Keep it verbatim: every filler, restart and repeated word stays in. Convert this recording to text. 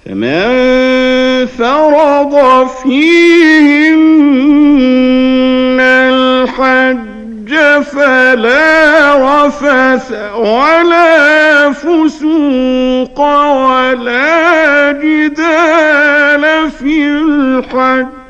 فمن فرض فيهن الحج فلا رفث ولا فسوق ولا جدال في الحج